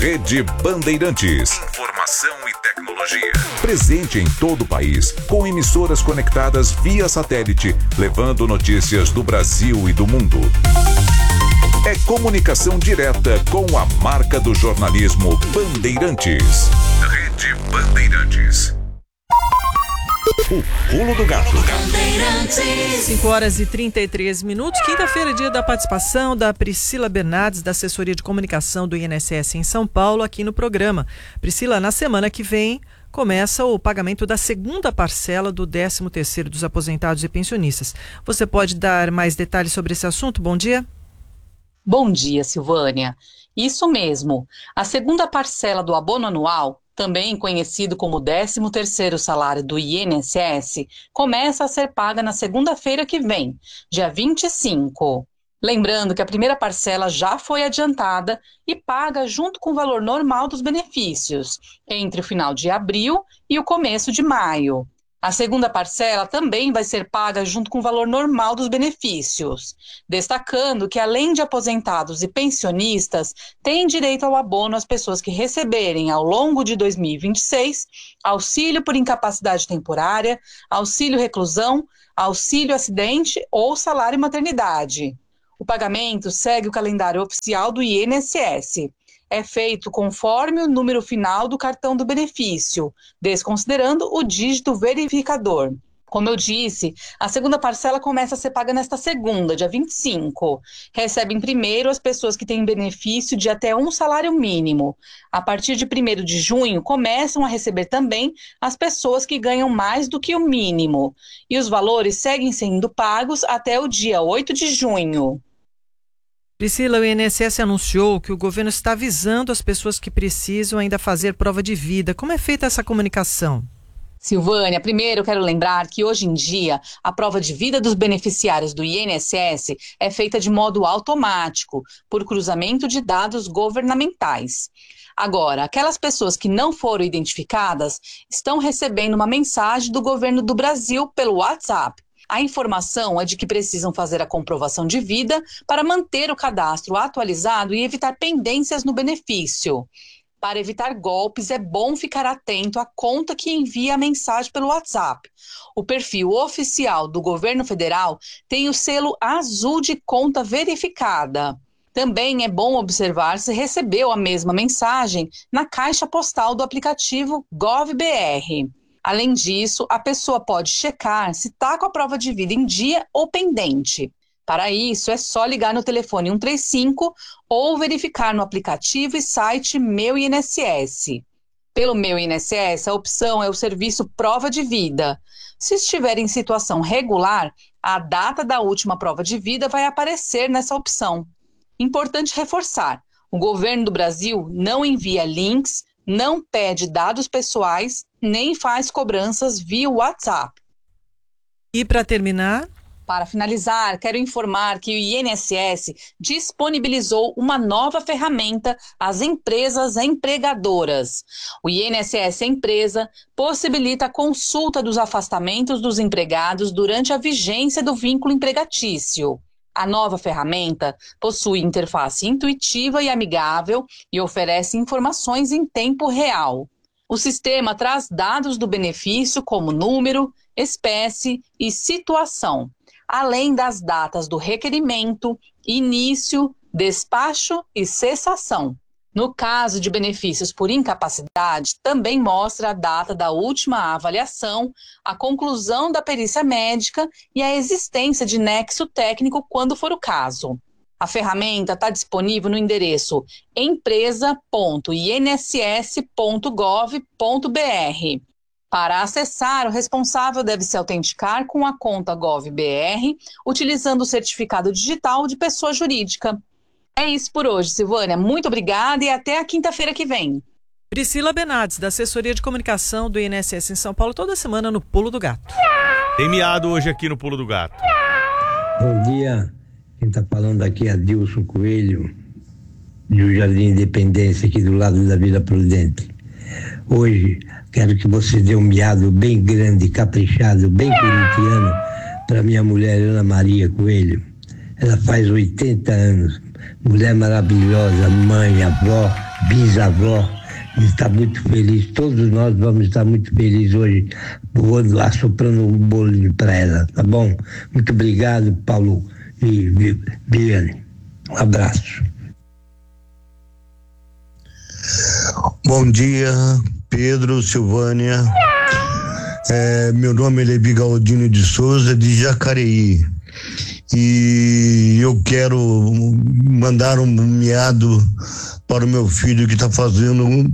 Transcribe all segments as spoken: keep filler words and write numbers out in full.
Rede Bandeirantes. Informação e tecnologia. Presente em todo o país, com emissoras conectadas via satélite, levando notícias do Brasil e do mundo. É comunicação direta com a marca do jornalismo Bandeirantes. Rede Bandeirantes. O Pulo do Gato. cinco horas e trinta e três minutos. Quinta-feira, dia da participação da Priscila Bernardes, da Assessoria de Comunicação do I N S S em São Paulo, aqui no programa. Priscila, na semana que vem começa o pagamento da segunda parcela do décimo terceiro dos aposentados e pensionistas. Você pode dar mais detalhes sobre esse assunto? Bom dia. Bom dia, Silvânia. Isso mesmo. A segunda parcela do abono anual, também conhecido como décimo terceiro salário do I N S S, começa a ser paga na segunda-feira que vem, dia vinte e cinco. Lembrando que a primeira parcela já foi adiantada e paga junto com o valor normal dos benefícios, entre o final de abril e o começo de maio. A segunda parcela também vai ser paga junto com o valor normal dos benefícios, destacando que, além de aposentados e pensionistas, têm direito ao abono as pessoas que receberem, ao longo de dois mil e vinte e seis, auxílio por incapacidade temporária, auxílio reclusão, auxílio acidente ou salário maternidade. O pagamento segue o calendário oficial do I N S S. É feito conforme o número final do cartão do benefício, desconsiderando o dígito verificador. Como eu disse, a segunda parcela começa a ser paga nesta segunda, dia vinte e cinco. Recebem primeiro as pessoas que têm benefício de até um salário mínimo. A partir de primeiro de junho, começam a receber também as pessoas que ganham mais do que o mínimo. E os valores seguem sendo pagos até o dia oito de junho. Priscila, o I N S S anunciou que o governo está avisando as pessoas que precisam ainda fazer prova de vida. Como é feita essa comunicação? Silvânia, primeiro eu quero lembrar que hoje em dia a prova de vida dos beneficiários do I N S S é feita de modo automático, por cruzamento de dados governamentais. Agora, aquelas pessoas que não foram identificadas estão recebendo uma mensagem do governo do Brasil pelo WhatsApp. A informação é de que precisam fazer a comprovação de vida para manter o cadastro atualizado e evitar pendências no benefício. Para evitar golpes, é bom ficar atento à conta que envia a mensagem pelo WhatsApp. O perfil oficial do governo federal tem o selo azul de conta verificada. Também é bom observar se recebeu a mesma mensagem na caixa postal do aplicativo GovBR. Além disso, a pessoa pode checar se está com a prova de vida em dia ou pendente. Para isso, é só ligar no telefone um três cinco ou verificar no aplicativo e site Meu I N S S. Pelo Meu I N S S, a opção é o serviço Prova de Vida. Se estiver em situação regular, a data da última prova de vida vai aparecer nessa opção. Importante reforçar, o governo do Brasil não envia links, não pede dados pessoais, nem faz cobranças via WhatsApp. E para terminar? Para finalizar, quero informar que o I N S S disponibilizou uma nova ferramenta às empresas empregadoras. O I N S S Empresa possibilita a consulta dos afastamentos dos empregados durante a vigência do vínculo empregatício. A nova ferramenta possui interface intuitiva e amigável e oferece informações em tempo real. O sistema traz dados do benefício como número, espécie e situação, além das datas do requerimento, início, despacho e cessação. No caso de benefícios por incapacidade, também mostra a data da última avaliação, a conclusão da perícia médica e a existência de nexo técnico quando for o caso. A ferramenta está disponível no endereço empresa ponto i n s s ponto gov ponto b r. Para acessar, o responsável deve se autenticar com a conta GovBR, utilizando o certificado digital de pessoa jurídica. É isso por hoje, Silvânia. Muito obrigada e até a quinta-feira que vem. Priscila Bernardes, da Assessoria de Comunicação do I N S S em São Paulo, toda semana no Pulo do Gato. Tem miado hoje aqui no Pulo do Gato. Bom dia. Quem está falando aqui é Adilson Coelho, do Jardim Independência, aqui do lado da Vila Prudente. Hoje, quero que você dê um miado bem grande, caprichado, bem corintiano, para minha mulher Ana Maria Coelho. Ela faz oitenta anos, mulher maravilhosa, mãe, avó, bisavó, está muito feliz. Todos nós vamos estar muito felizes hoje, assoprando um bolo para ela, tá bom? Muito obrigado, Paulo e Viviane. Um abraço. Bom dia, Pedro, Silvânia. É, meu nome é Levi Galdino de Souza, de Jacareí. E eu quero mandar um miado para o meu filho que está fazendo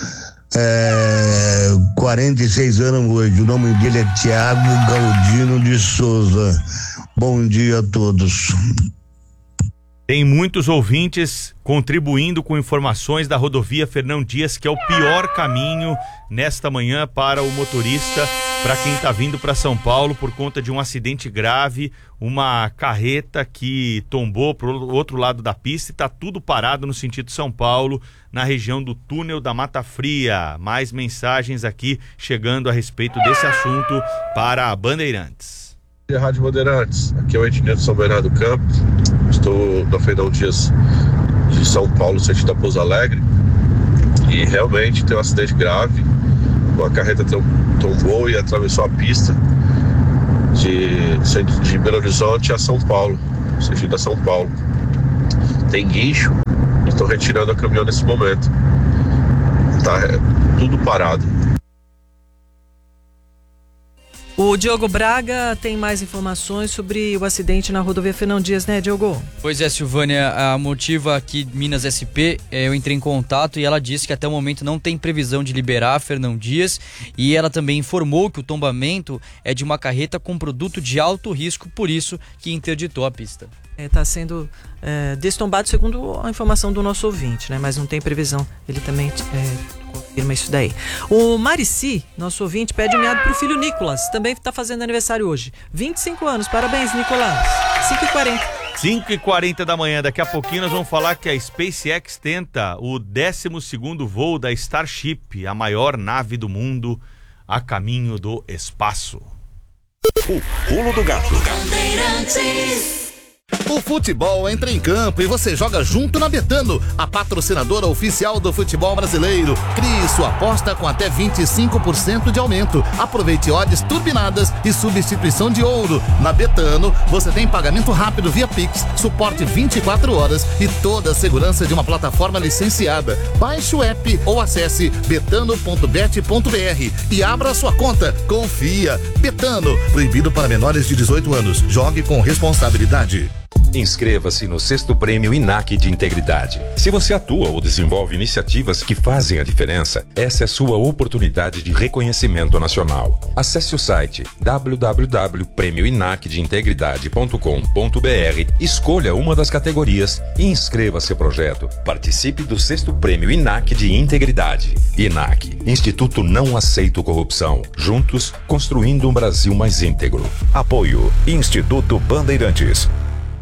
é, quarenta e seis anos hoje. O nome dele é Tiago Galdino de Souza. Bom dia a todos. Tem muitos ouvintes contribuindo com informações da rodovia Fernão Dias, que é o pior caminho nesta manhã para o motorista, para quem está vindo para São Paulo por conta de um acidente grave, uma carreta que tombou para o outro lado da pista e está tudo parado no sentido São Paulo, na região do túnel da Mata Fria. Mais mensagens aqui chegando a respeito desse assunto para a Bandeirantes. Rádio Bandeirantes, aqui é o Ednilson São Bernardo do Campo, estou na Fernão Dias de São Paulo, sentido a Pouso Alegre, e realmente tem um acidente grave, uma carreta tombou e atravessou a pista de, de Belo Horizonte a São Paulo, sentido a São Paulo. Tem guincho, estou retirando a caminhão nesse momento, tá tudo parado. O Diogo Braga tem mais informações sobre o acidente na rodovia Fernão Dias, né, Diogo? Pois é, Silvânia, a Motiva aqui Minas S P, eu entrei em contato e ela disse que até o momento não tem previsão de liberar a Fernão Dias, e ela também informou que o tombamento é de uma carreta com produto de alto risco, por isso que interditou a pista. Está é, sendo é, destombado segundo a informação do nosso ouvinte, né? Mas não tem previsão, ele também é, confirma isso daí. O Marici, nosso ouvinte, pede um miado para o filho Nicolas, também está fazendo aniversário hoje, vinte e cinco anos, parabéns, Nicolas. Cinco e quarenta. cinco e quarenta da manhã, daqui a pouquinho nós vamos falar que a SpaceX tenta o décimo segundo voo da Starship, a maior nave do mundo, a caminho do espaço. O Pulo do Gato. O futebol entra em campo e você joga junto na Betano, a patrocinadora oficial do futebol brasileiro. Crie sua aposta com até vinte e cinco por cento de aumento. Aproveite odds turbinadas e substituição de ouro. Na Betano, você tem pagamento rápido via Pix, suporte vinte e quatro horas e toda a segurança de uma plataforma licenciada. Baixe o app ou acesse betano ponto bet ponto br e abra sua conta. Confia. Betano, proibido para menores de dezoito anos. Jogue com responsabilidade. Inscreva-se no sexto Prêmio I N A C de Integridade. Se você atua ou desenvolve iniciativas que fazem a diferença, essa é a sua oportunidade de reconhecimento nacional. Acesse o site w w w ponto prêmio inac de integridade ponto com ponto b r, escolha uma das categorias e inscreva seu projeto. Participe do sexto Prêmio I N A C de Integridade. I N A C, Instituto Não Aceito Corrupção. Juntos, construindo um Brasil mais íntegro. Apoio Instituto Bandeirantes.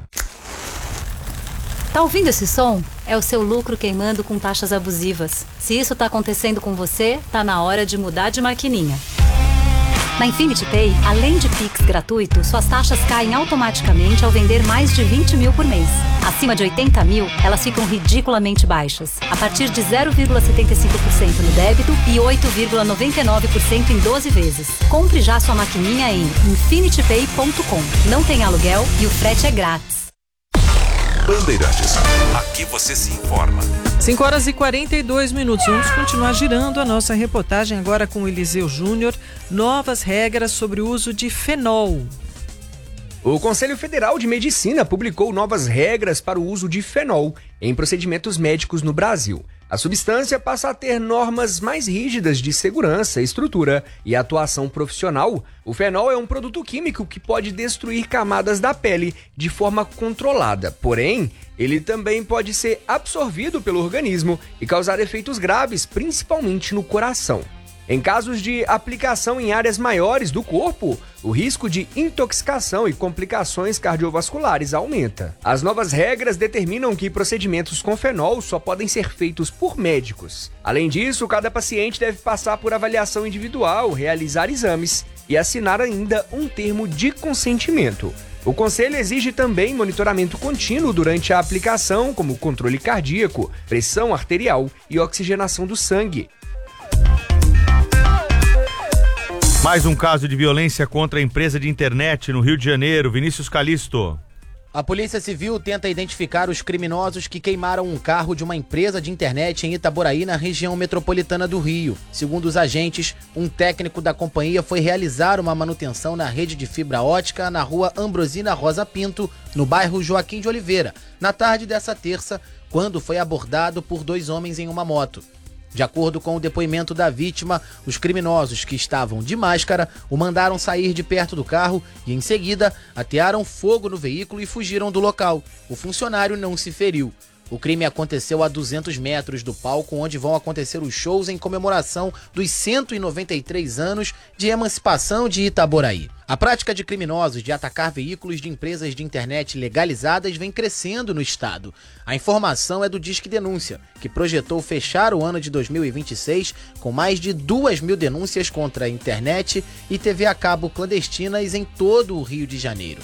Tá ouvindo esse som? É o seu lucro queimando com taxas abusivas. Se isso tá acontecendo com você, tá na hora de mudar de maquininha. Na Infinity Pay, além de Pix gratuito, suas taxas caem automaticamente ao vender mais de vinte mil por mês. Acima de oitenta mil, elas ficam ridiculamente baixas, a partir de zero vírgula setenta e cinco por cento no débito e oito vírgula noventa e nove por cento em doze vezes. Compre já sua maquininha em infinity pay ponto com. Não tem aluguel e o frete é grátis. Bandeirantes, aqui você se informa. cinco horas e quarenta e dois minutos. Vamos continuar girando a nossa reportagem agora com o Eliseu Júnior. Novas regras sobre o uso de fenol. O Conselho Federal de Medicina publicou novas regras para o uso de fenol em procedimentos médicos no Brasil. A substância passa a ter normas mais rígidas de segurança, estrutura e atuação profissional. O fenol é um produto químico que pode destruir camadas da pele de forma controlada. Porém, ele também pode ser absorvido pelo organismo e causar efeitos graves, principalmente no coração. Em casos de aplicação em áreas maiores do corpo, o risco de intoxicação e complicações cardiovasculares aumenta. As novas regras determinam que procedimentos com fenol só podem ser feitos por médicos. Além disso, cada paciente deve passar por avaliação individual, realizar exames e assinar ainda um termo de consentimento. O Conselho exige também monitoramento contínuo durante a aplicação, como controle cardíaco, pressão arterial e oxigenação do sangue. Mais um caso de violência contra a empresa de internet no Rio de Janeiro. Vinícius Calisto. A Polícia Civil tenta identificar os criminosos que queimaram um carro de uma empresa de internet em Itaboraí, na região metropolitana do Rio. Segundo os agentes, um técnico da companhia foi realizar uma manutenção na rede de fibra ótica na rua Ambrosina Rosa Pinto, no bairro Joaquim de Oliveira, na tarde dessa terça, quando foi abordado por dois homens em uma moto. De acordo com o depoimento da vítima, os criminosos que estavam de máscara o mandaram sair de perto do carro e, em seguida, atearam fogo no veículo e fugiram do local. O funcionário não se feriu. O crime aconteceu a duzentos metros do palco onde vão acontecer os shows em comemoração dos cento e noventa e três anos de emancipação de Itaboraí. A prática de criminosos de atacar veículos de empresas de internet legalizadas vem crescendo no estado. A informação é do Disque Denúncia, que projetou fechar o ano de dois mil e vinte e seis com mais de duas mil denúncias contra a internet e T V a cabo clandestinas em todo o Rio de Janeiro.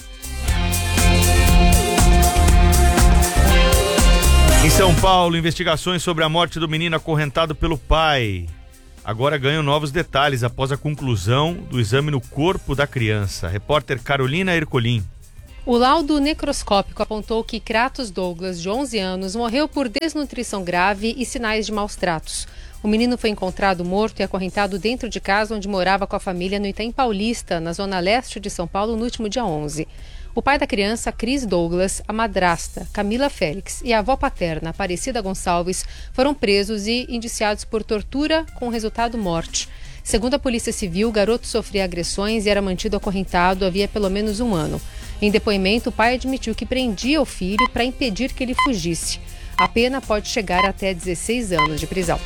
Em São Paulo, investigações sobre a morte do menino acorrentado pelo pai agora ganham novos detalhes após a conclusão do exame no corpo da criança. Repórter Carolina Ercolim. O laudo necroscópico apontou que Kratos Douglas, de onze anos, morreu por desnutrição grave e sinais de maus tratos. O menino foi encontrado morto e acorrentado dentro de casa onde morava com a família no Itaim Paulista, na zona leste de São Paulo, no último dia onze. O pai da criança, Cris Douglas, a madrasta, Camila Félix, e a avó paterna, Aparecida Gonçalves, foram presos e indiciados por tortura com resultado morte. Segundo a Polícia Civil, o garoto sofria agressões e era mantido acorrentado havia pelo menos um ano. Em depoimento, o pai admitiu que prendia o filho para impedir que ele fugisse. A pena pode chegar até dezesseis anos de prisão.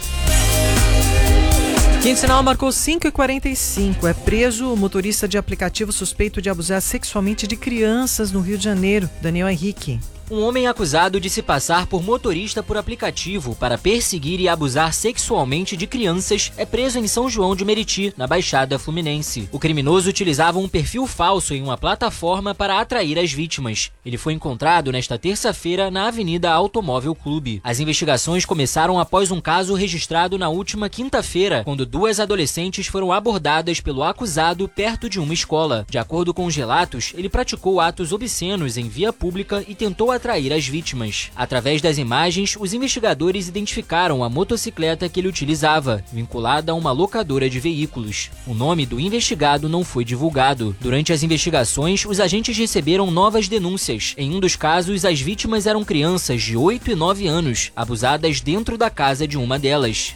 Quinto sinal marcou cinco e quarenta e cinco. É preso o motorista de aplicativo suspeito de abusar sexualmente de crianças no Rio de Janeiro. Daniel Henrique. Um homem acusado de se passar por motorista por aplicativo para perseguir e abusar sexualmente de crianças é preso em São João de Meriti, na Baixada Fluminense. O criminoso utilizava um perfil falso em uma plataforma para atrair as vítimas. Ele foi encontrado nesta terça-feira na Avenida Automóvel Clube. As investigações começaram após um caso registrado na última quinta-feira, quando duas adolescentes foram abordadas pelo acusado perto de uma escola. De acordo com os relatos, ele praticou atos obscenos em via pública e tentou atrair as vítimas. Através das imagens, os investigadores identificaram a motocicleta que ele utilizava, vinculada a uma locadora de veículos. O nome do investigado não foi divulgado. Durante as investigações, os agentes receberam novas denúncias. Em um dos casos, as vítimas eram crianças de oito e nove anos, abusadas dentro da casa de uma delas.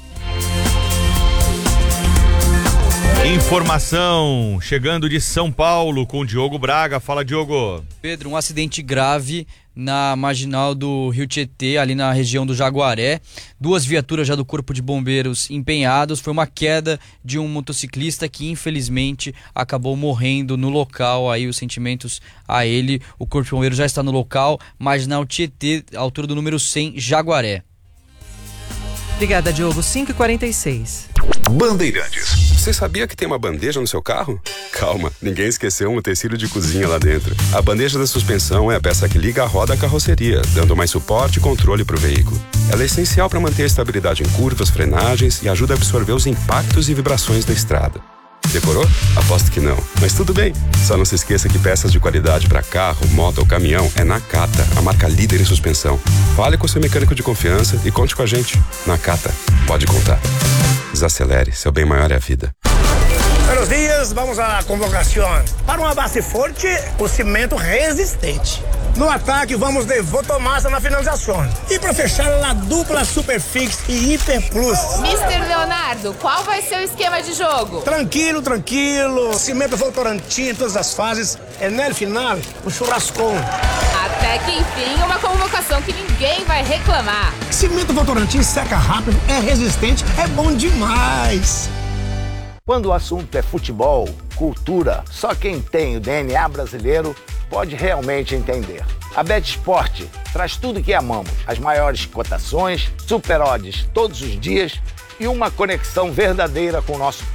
Informação chegando de São Paulo com Diogo Braga. Fala, Diogo. Pedro, um acidente grave na marginal do Rio Tietê, ali na região do Jaguaré. Duas viaturas já do Corpo de Bombeiros empenhados. Foi uma queda de um motociclista que infelizmente acabou morrendo no local. Aí os sentimentos a ele. O Corpo de Bombeiros já está no local. Marginal Tietê, altura do número cem, Jaguaré. Obrigada, Diogo. cinco e quarenta e seis. Bandeirantes. Você sabia que tem uma bandeja no seu carro? Calma, ninguém esqueceu um utensílio de cozinha lá dentro. A bandeja da suspensão é a peça que liga a roda à carroceria, dando mais suporte e controle para o veículo. Ela é essencial para manter a estabilidade em curvas, frenagens e ajuda a absorver os impactos e vibrações da estrada. Decorou? Aposto que não. Mas tudo bem. Só não se esqueça que peças de qualidade para carro, moto ou caminhão é Nakata, a marca líder em suspensão. Fale com seu mecânico de confiança e conte com a gente. Nakata, pode contar. Desacelere, seu bem maior é a vida. Buenos dias, vamos à convocação. Para uma base forte, o cimento resistente. No ataque, vamos de Votomassa na finalização. E para fechar, a dupla Superfix e Hiper Plus. mister Leonardo, qual vai ser o esquema de jogo? Tranquilo, tranquilo. Cimento Votorantim em todas as fases. É no final, o churrascão. Até que enfim, uma convocação que ninguém vai reclamar. Cimento Votorantim seca rápido, é resistente, é bom demais. Quando o assunto é futebol, cultura, só quem tem o D N A brasileiro pode realmente entender. A BetSport traz tudo o que amamos, as maiores cotações, super odds todos os dias e uma conexão verdadeira com o nosso povo.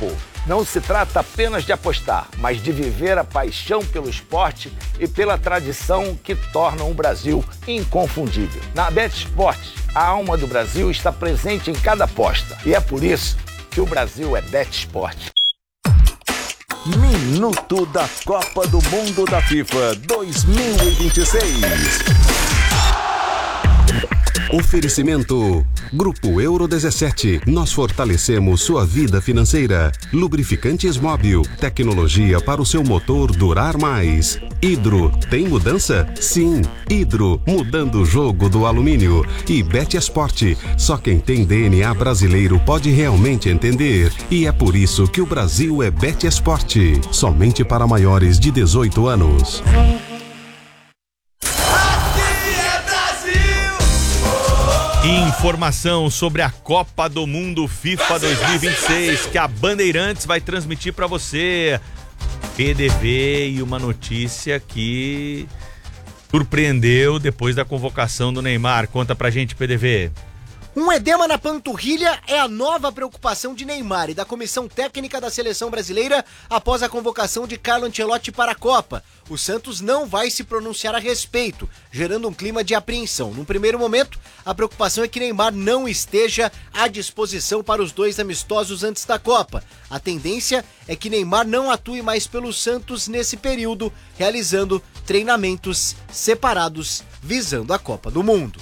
Não se trata apenas de apostar, mas de viver a paixão pelo esporte e pela tradição que tornam o Brasil inconfundível. Na BetSport, a alma do Brasil está presente em cada aposta. E é por isso que o Brasil é BetSport. Minuto da Copa do Mundo da FIFA dois mil e vinte e seis. Oferecimento Grupo Euro dezessete. Nós fortalecemos sua vida financeira. Lubrificantes Móbil. Tecnologia para o seu motor durar mais. Hidro. Tem mudança? Sim. Hidro. Mudando o jogo do alumínio. E BetSport. Só quem tem D N A brasileiro pode realmente entender. E é por isso que o Brasil é BetSport. Somente para maiores de dezoito anos. Informação sobre a Copa do Mundo FIFA dois mil e vinte e seis que a Bandeirantes vai transmitir para você. P D V e uma notícia que surpreendeu depois da convocação do Neymar. Conta pra gente, P D V. Um edema na panturrilha é a nova preocupação de Neymar e da comissão técnica da seleção brasileira após a convocação de Carlo Ancelotti para a Copa. O Santos não vai se pronunciar a respeito, gerando um clima de apreensão. No primeiro momento, a preocupação é que Neymar não esteja à disposição para os dois amistosos antes da Copa. A tendência é que Neymar não atue mais pelo Santos nesse período, realizando treinamentos separados visando a Copa do Mundo.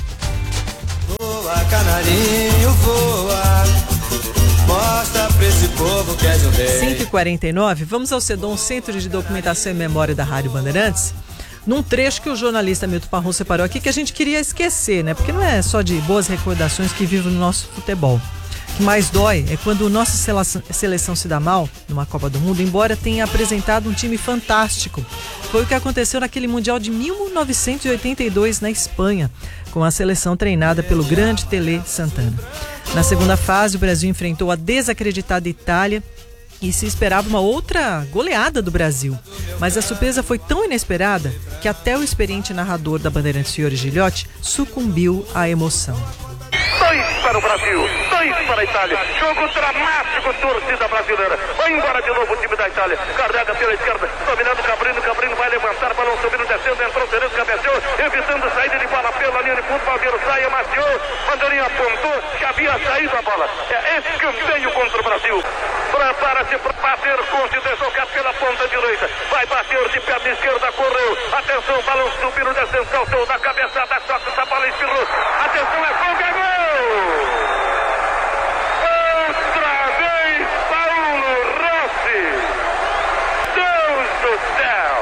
Voa, canarinho, voa, mostra pra esse povo que és um rei. cinco e quarenta e nove, vamos ao CEDOM, Centro de Documentação e Memória da Rádio Bandeirantes, num trecho que o jornalista Milton Parron separou aqui, que a gente queria esquecer, né? Porque não é só de boas recordações que vive no nosso futebol. O que mais dói é quando nossa seleção se dá mal numa Copa do Mundo, embora tenha apresentado um time fantástico. Foi o que aconteceu naquele Mundial de mil novecentos e oitenta e dois na Espanha, com a seleção treinada pelo grande Tele Santana. Na segunda fase, o Brasil enfrentou a desacreditada Itália e se esperava uma outra goleada do Brasil. Mas a surpresa foi tão inesperada que até o experiente narrador da Bandeirantes, Fiore Gigliotti, sucumbiu à emoção. Dois para o Brasil, dois para a Itália. Jogo dramático, torcida brasileira. Vai embora de novo o time da Itália. Carrega pela esquerda, dominando o Cabrino. Cabrino vai levantar, balão subindo, descendo, entrou, Cerezo, cabeceou, evitando saída de bola pela linha de fundo. Valdeiro sai, amaciou, Bandeirinha apontou, já havia saído a bola. É escanteio contra o Brasil. Prepara-se para bater, Conte deslocado pela ponta direita. Vai bater de perna esquerda, correu. Atenção, balão subindo, descendo, saltou da cabeçada, toca essa bola, espirrou. Atenção, é gol, é gol! Outra vez, Paulo Rossi. Deus do céu!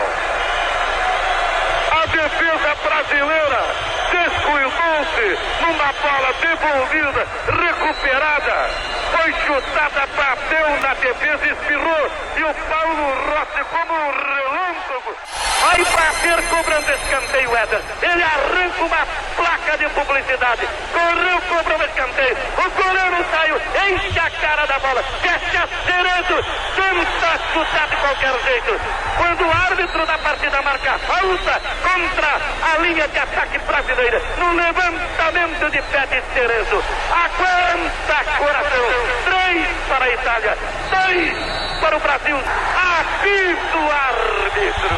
A defesa brasileira descuidou-se numa bola devolvida, recuperada. Foi chutada, bateu na defesa, espirrou. E o Paulo Rossi, como um relâmpago, vai bater cobrando escanteio, Éder. Ele arranca uma placa de publicidade. Correu, cobrou o escanteio. O goleiro saiu, enche a cara da bola. Fecha Cerezo, tenta chutar de qualquer jeito. Quando o árbitro da partida marca falta contra a linha de ataque brasileira, no levantamento de pé de Cerezo. Aguenta coração. Três para a Itália, dois para o Brasil. Apito árbitro.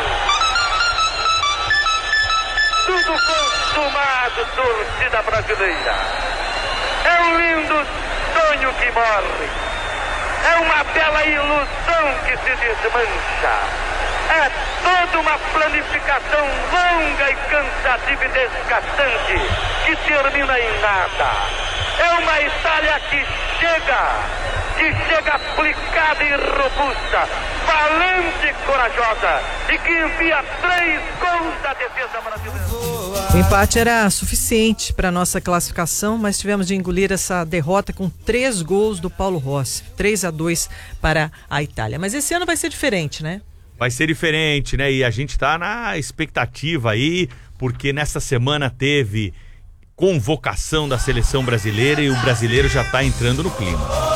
Tudo consumado, torcida brasileira. É um lindo sonho que morre. É uma bela ilusão que se desmancha. É toda uma planificação longa e cansativa e desgastante que termina em nada. É uma Itália que chega, que chega aplicada e robusta, valente e corajosa, e que envia três gols da defesa brasileira. O empate era suficiente para nossa classificação, mas tivemos de engolir essa derrota com três gols do Paulo Rossi, três a dois para a Itália. Mas esse ano vai ser diferente, né? Vai ser diferente, né? E a gente tá na expectativa aí, porque nessa semana teve convocação da seleção brasileira e o brasileiro já tá entrando no clima.